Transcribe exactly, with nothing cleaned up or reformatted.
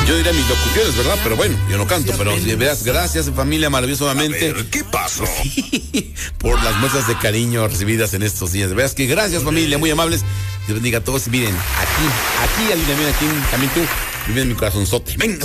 Yo diría mis locuciones, ¿verdad? Pero bueno, yo no canto, pero de veras, gracias, familia, maravillosamente. A ver, ¿qué pasó? Por las muestras de cariño recibidas en estos días. De veras que gracias, familia, muy amables. Dios bendiga a todos. Y miren, aquí, aquí, Alina, miren, aquí también tú, vive en mi corazonzote. Venga.